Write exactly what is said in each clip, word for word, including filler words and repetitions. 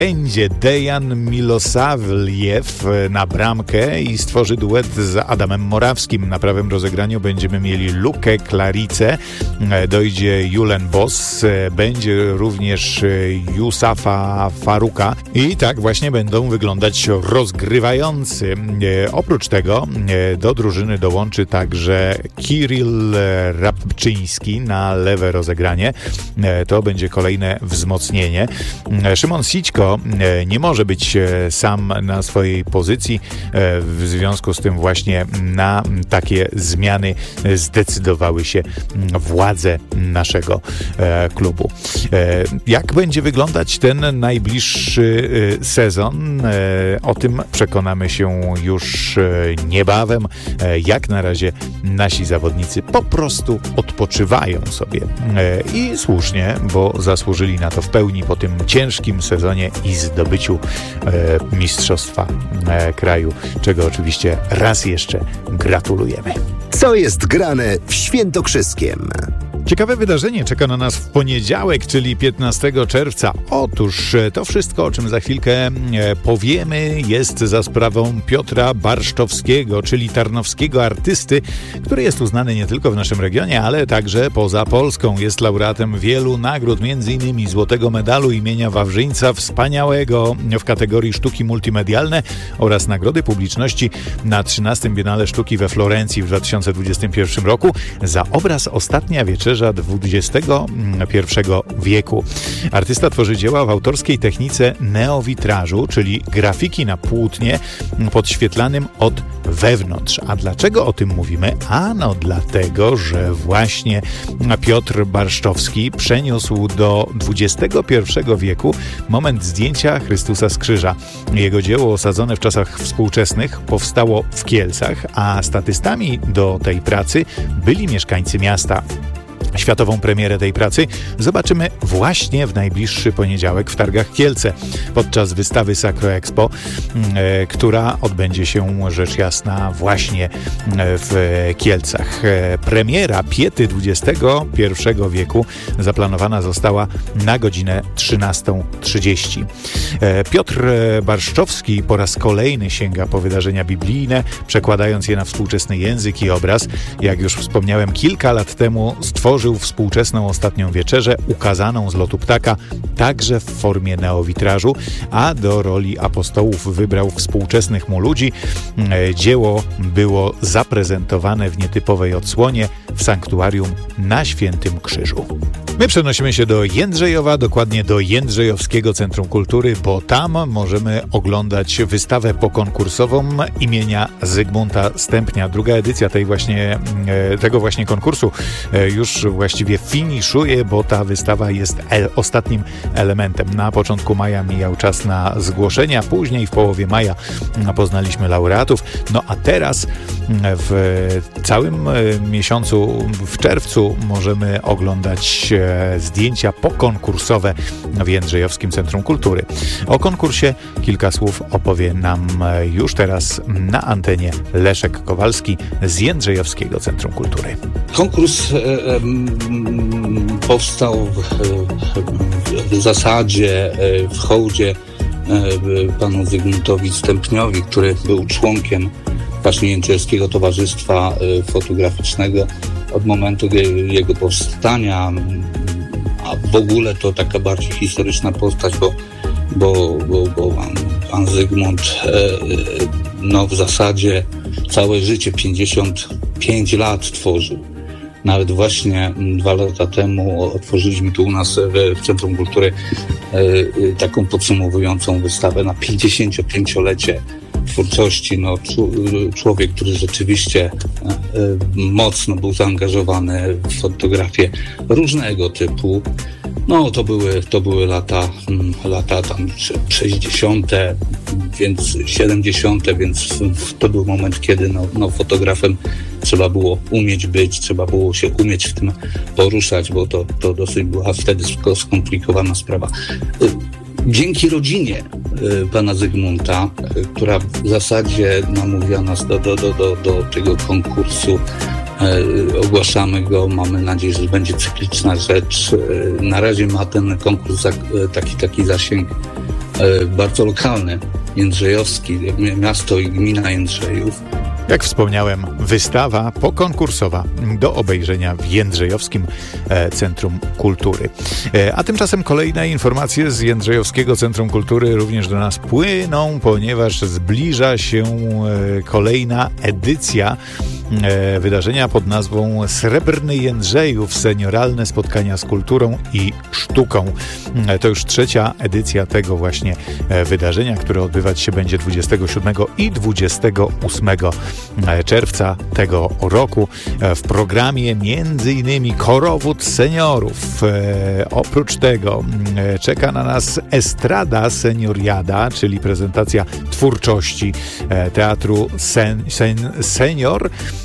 Będzie Dejan Milosavljev na bramkę i stworzy duet z Adamem Morawskim. Na prawym rozegraniu będziemy mieli Lukę Klaricę, dojdzie Julen Boss, będzie również Yusafa Faruka i tak właśnie będą wyglądać rozgrywający. Oprócz tego do drużyny dołączy także Kirill Rabczyński na lewe rozegranie. To będzie kolejne wzmocnienie. Szymon Sićko nie może być sam na swojej pozycji. W związku z tym właśnie na takie zmiany zdecydowały się władze naszego klubu. Jak będzie wyglądać ten najbliższy sezon? O tym przekonamy się już niebawem. Jak na razie nasi zawodnicy po prostu odpoczywają sobie. I słusznie, bo zasłużyli na to w pełni po tym ciężkim sezonie i zdobyciu e, mistrzostwa e, kraju, czego oczywiście raz jeszcze gratulujemy. Co jest grane w Świętokrzyskiem? Ciekawe wydarzenie czeka na nas w poniedziałek, czyli piętnastego czerwca. Otóż to wszystko, o czym za chwilkę powiemy, jest za sprawą Piotra Barszczowskiego, czyli tarnowskiego artysty, który jest uznany nie tylko w naszym regionie, ale także poza Polską. Jest laureatem wielu nagród, między innymi Złotego Medalu imienia Wawrzyńca Wspaniałego w kategorii sztuki multimedialne oraz Nagrody Publiczności na trzynastym Biennale Sztuki we Florencji w dwa tysiące dwudziestym pierwszym roku za obraz Ostatnia Wieczerza dwudziestego pierwszego wieku. Artysta tworzy dzieła w autorskiej technice neowitrażu, czyli grafiki na płótnie podświetlanym od wewnątrz. A dlaczego o tym mówimy? Ano dlatego, że właśnie Piotr Barszczowski przeniósł do dwudziestego pierwszego wieku moment zdjęcia Chrystusa z krzyża. Jego dzieło osadzone w czasach współczesnych powstało w Kielcach, a statystami do tej pracy byli mieszkańcy miasta. Światową premierę tej pracy zobaczymy właśnie w najbliższy poniedziałek w Targach Kielce podczas wystawy Sacro Expo, e, która odbędzie się rzecz jasna właśnie w Kielcach. E, premiera Piety dwudziestego pierwszego wieku zaplanowana została na godzinę trzynastą trzydzieści. E, Piotr Barszczowski po raz kolejny sięga po wydarzenia biblijne, przekładając je na współczesny język i obraz. Jak już wspomniałem, kilka lat temu stworzył współczesną Ostatnią Wieczerzę, ukazaną z lotu ptaka, także w formie neowitrażu, a do roli apostołów wybrał współczesnych mu ludzi. Dzieło było zaprezentowane w nietypowej odsłonie w sanktuarium na Świętym Krzyżu. My przenosimy się do Jędrzejowa, dokładnie do Jędrzejowskiego Centrum Kultury, bo tam możemy oglądać wystawę pokonkursową imienia Zygmunta Stępnia. Druga edycja tej właśnie, tego właśnie konkursu już właściwie finiszuje, bo ta wystawa jest el- ostatnim elementem. Na początku maja mijał czas na zgłoszenia, później w połowie maja poznaliśmy laureatów. No a teraz w całym miesiącu, w czerwcu, możemy oglądać zdjęcia pokonkursowe w Jędrzejowskim Centrum Kultury. O konkursie kilka słów opowie nam już teraz na antenie Leszek Kowalski z Jędrzejowskiego Centrum Kultury. Konkurs e, e, powstał w, w zasadzie e, w hołdzie e, panu Zygmuntowi Stępniowi, który był członkiem właśnie Jędrzejowskiego Towarzystwa Fotograficznego od momentu jego powstania, a w ogóle to taka bardziej historyczna postać, bo, bo, bo, bo pan, pan Zygmunt no w zasadzie całe życie, pięćdziesiąt pięć lat tworzył. Nawet właśnie dwa lata temu otworzyliśmy tu u nas w Centrum Kultury taką podsumowującą wystawę na pięćdziesięciopięciolecie twórczości. No, człowiek, który rzeczywiście mocno był zaangażowany w fotografię różnego typu. No, to były, to były lata, lata tam sześćdziesiąte, więc siedemdziesiąte, więc to był moment, kiedy no, no, fotografem trzeba było umieć być, trzeba było się umieć w tym poruszać, bo to, to dosyć była wtedy skomplikowana sprawa. Dzięki rodzinie pana Zygmunta, która w zasadzie namówiła nas do, do, do, do, do tego konkursu, ogłaszamy go, mamy nadzieję, że będzie cykliczna rzecz. Na razie ma ten konkurs taki, taki zasięg bardzo lokalne, jędrzejowski, miasto i gmina Jędrzejów. Jak wspomniałem, wystawa pokonkursowa do obejrzenia w Jędrzejowskim Centrum Kultury. A tymczasem kolejne informacje z Jędrzejowskiego Centrum Kultury również do nas płyną, ponieważ zbliża się kolejna edycja wydarzenia pod nazwą Srebrny Jędrzejów – Senioralne spotkania z kulturą i sztuką. To już trzecia edycja tego właśnie wydarzenia, które odbywać się będzie dwudziestego siódmego i dwudziestego ósmego czerwca tego roku. W programie między innymi Korowód Seniorów. Oprócz tego czeka na nas Estrada Senioriada, czyli prezentacja twórczości teatru sen, sen, Senior,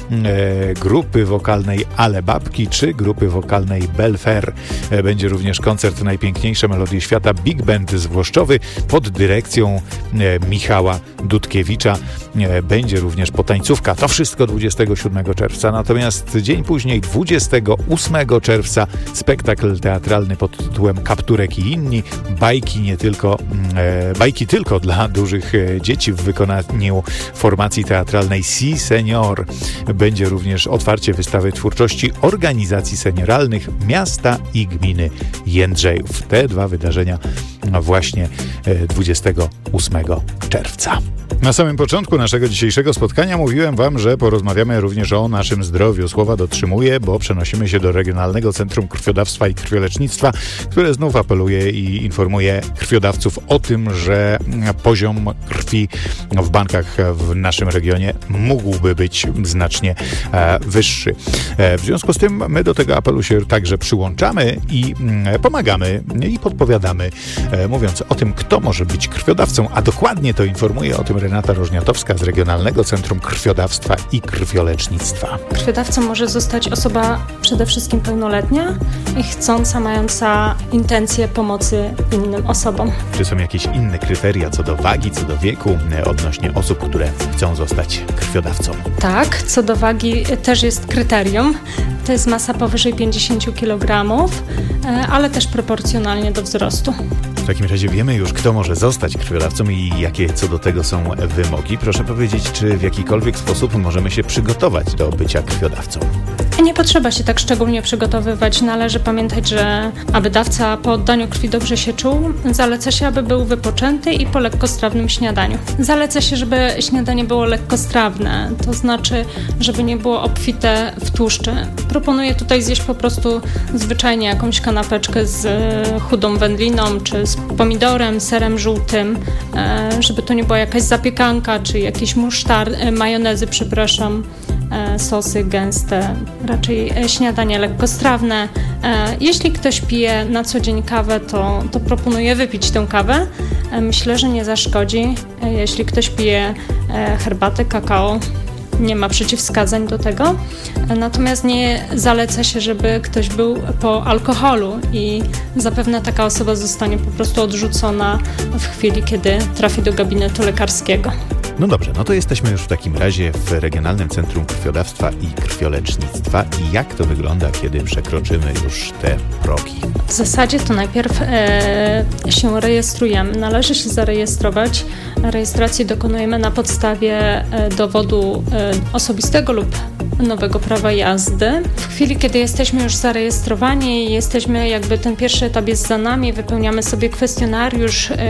grupy wokalnej Ale Babki czy grupy wokalnej Belfer. Będzie również koncert Najpiękniejsze melodie świata Big Band z Włoszczowy pod dyrekcją Michała Dudkiewicza. Będzie również potańcówka. To wszystko dwudziestego siódmego czerwca. Natomiast dzień później, dwudziestego ósmego czerwca, spektakl teatralny pod tytułem Kapturek i inni. Bajki nie tylko, e, bajki tylko dla dużych dzieci w wykonaniu formacji teatralnej Si Senior. Będzie również otwarcie wystawy twórczości organizacji senioralnych miasta i gminy Jędrzejów. Te dwa wydarzenia właśnie dwudziestego ósmego czerwca. Na samym początku naszego dzisiejszego spotkania mówiłem wam, że porozmawiamy również o naszym zdrowiu. Słowa dotrzymuję, bo przenosimy się do Regionalnego Centrum Krwiodawstwa i Krwiolecznictwa, które znów apeluje i informuje krwiodawców o tym, że poziom krwi w bankach w naszym regionie mógłby być znacznie e, wyższy. E, w związku z tym my do tego apelu się także przyłączamy i e, pomagamy i podpowiadamy, e, mówiąc o tym, kto może być krwiodawcą, a dokładnie to informuje o tym Renata Rożniatowska z Regionalnego Centrum Krwiodawstwa i Krwiolecznictwa. Krwiodawcą może zostać osoba przede wszystkim pełnoletnia i chcąca, mająca intencje pomocy innym osobom. Czy są jakieś inne kryteria co do wagi, co do wieku odnośnie osób, które chcą zostać krwiodawcą? Tak, co do wagi też jest kryterium. To jest masa powyżej pięćdziesiąt kilogramów, ale też proporcjonalnie do wzrostu. W takim razie wiemy już, kto może zostać krwiodawcą i jakie co do tego są wymogi. Proszę powiedzieć, czy w jakikolwiek sposób możemy się przygotować do bycia krwiodawcą? Nie potrzeba się tak szczególnie przygotowywać. Należy pamiętać, że aby dawca po oddaniu krwi dobrze się czuł, zaleca się, aby był wypoczęty i po lekkostrawnym śniadaniu. Zaleca się, żeby śniadanie było lekkostrawne, to znaczy, żeby nie było obfite w tłuszczy. Proponuję tutaj zjeść po prostu zwyczajnie jakąś kanapeczkę z chudą wędliną, czy z pomidorem, serem żółtym, żeby to nie była jakaś zapiekanka, czy jakieś musztar, majonezy, przepraszam, sosy gęste, raczej śniadanie lekkostrawne. Jeśli ktoś pije na co dzień kawę, to, to proponuję wypić tę kawę. Myślę, że nie zaszkodzi. Jeśli ktoś pije herbatę, kakao, nie ma przeciwwskazań do tego. Natomiast nie zaleca się, żeby ktoś był po alkoholu i zapewne taka osoba zostanie po prostu odrzucona w chwili, kiedy trafi do gabinetu lekarskiego. No dobrze, no to jesteśmy już w takim razie w Regionalnym Centrum Krwiodawstwa i Krwiolecznictwa. I jak to wygląda, kiedy przekroczymy już te progi? W zasadzie to najpierw e, się rejestrujemy. Należy się zarejestrować. Rejestrację dokonujemy na podstawie e, dowodu e, osobistego lub nowego prawa jazdy. W chwili, kiedy jesteśmy już zarejestrowani, jesteśmy jakby ten pierwszy etap jest za nami, wypełniamy sobie kwestionariusz. E,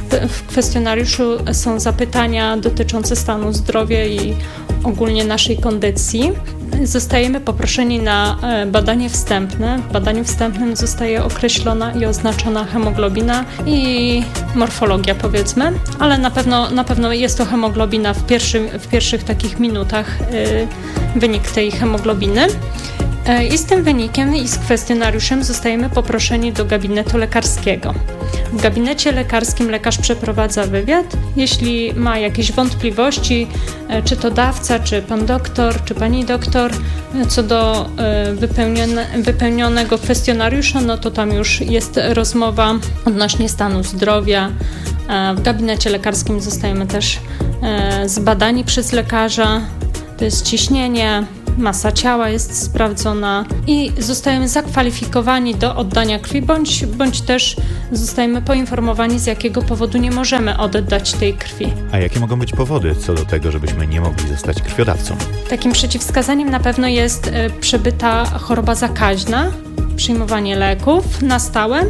w kwestionariuszu są zapytania dotyczące stanu zdrowia i ogólnie naszej kondycji. Zostajemy poproszeni na badanie wstępne. W badaniu wstępnym zostaje określona i oznaczona hemoglobina i morfologia, powiedzmy, ale na pewno, na pewno jest to hemoglobina w, pierwszym, w pierwszych takich minutach, yy, wynik tej hemoglobiny. I z tym wynikiem i z kwestionariuszem zostajemy poproszeni do gabinetu lekarskiego. W gabinecie lekarskim lekarz przeprowadza wywiad. Jeśli ma jakieś wątpliwości, czy to dawca, czy pan doktor, czy pani doktor, co do wypełnione, wypełnionego kwestionariusza, no to tam już jest rozmowa odnośnie stanu zdrowia. W gabinecie lekarskim zostajemy też zbadani przez lekarza. To jest ciśnienie, masa ciała jest sprawdzona i zostajemy zakwalifikowani do oddania krwi, bądź, bądź też zostajemy poinformowani, z jakiego powodu nie możemy oddać tej krwi. A jakie mogą być powody co do tego, żebyśmy nie mogli zostać krwiodawcą? Takim przeciwwskazaniem na pewno jest y, przebyta choroba zakaźna, przyjmowanie leków na stałe,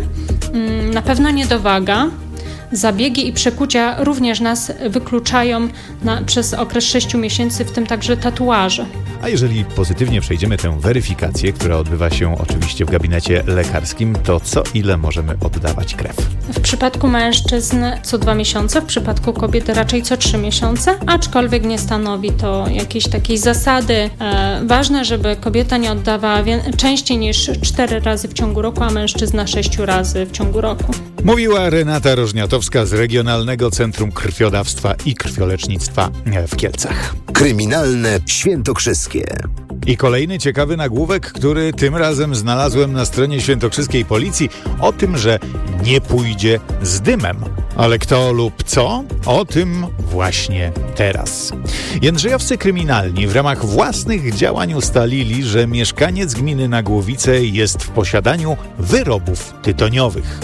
y, na pewno niedowaga. Zabiegi i przekucia również nas wykluczają na, przez okres sześciu miesięcy, w tym także tatuaże. A jeżeli pozytywnie przejdziemy tę weryfikację, która odbywa się oczywiście w gabinecie lekarskim, to co ile możemy oddawać krew? W przypadku mężczyzn co dwa miesiące, w przypadku kobiety raczej co trzy miesiące, aczkolwiek nie stanowi to jakiejś takiej zasady. E, ważne, żeby kobieta nie oddawała wie- częściej niż cztery razy w ciągu roku, a mężczyzna sześciu razy w ciągu roku. Mówiła Renata Rożniatowska z Regionalnego Centrum Krwiodawstwa i Krwiolecznictwa w Kielcach. Kryminalne świętokrzyskie. I kolejny ciekawy nagłówek, który tym razem znalazłem na stronie świętokrzyskiej policji, o tym, że nie pójdzie z dymem. Ale kto lub co? O tym właśnie teraz. Jędrzejowscy kryminalni w ramach własnych działań ustalili, że mieszkaniec gminy Nagłowice jest w posiadaniu wyrobów tytoniowych.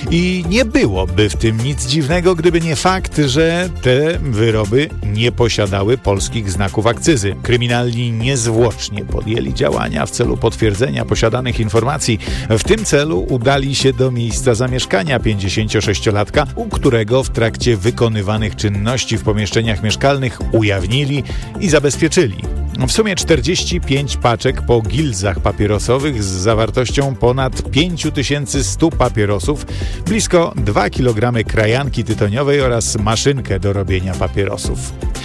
I nie byłoby w tym nic dziwnego, gdyby nie fakt, że te wyroby nie posiadały polskich znaków akcyzy. Kryminalni niezwłocznie podjęli działania w celu potwierdzenia posiadanych informacji. W tym celu udali się do miejsca zamieszkania pięćdziesięciosześciolatka, u którego w trakcie wykonywanych czynności w pomieszczeniach mieszkalnych ujawnili i zabezpieczyli w sumie czterdzieści pięć paczek po gilzach papierosowych z zawartością ponad pięć tysięcy sto papierosów, blisko dwa kilogramy krajanki tytoniowej oraz maszynkę do robienia papierosów.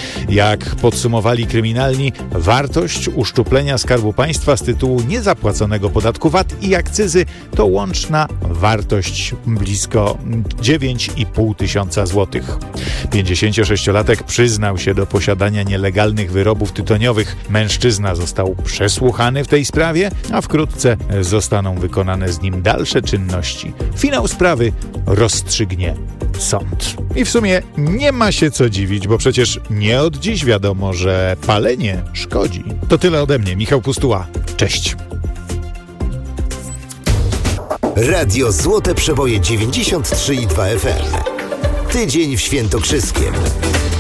Jak podsumowali kryminalni, wartość uszczuplenia Skarbu Państwa z tytułu niezapłaconego podatku V A T i akcyzy to łączna wartość blisko dziewięć i pół tysiąca złotych. pięćdziesięciosześciolatek przyznał się do posiadania nielegalnych wyrobów tytoniowych. Mężczyzna został przesłuchany w tej sprawie, a wkrótce zostaną wykonane z nim dalsze czynności. Finał sprawy rozstrzygnie sąd. I w sumie nie ma się co dziwić, bo przecież nie od dziś wiadomo, że palenie szkodzi. To tyle ode mnie, Michał Pustuła. Cześć. Radio Złote Przeboje dziewięćdziesiąt trzy i dwa F M. Tydzień w Świętokrzyskiem.